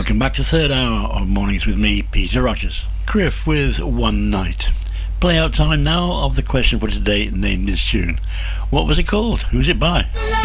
Welcome back to the third hour of Mornings with me, Peter Rogers. Criff with One Night. Play out time now of the question for today named this tune. What was it called? Who's it by?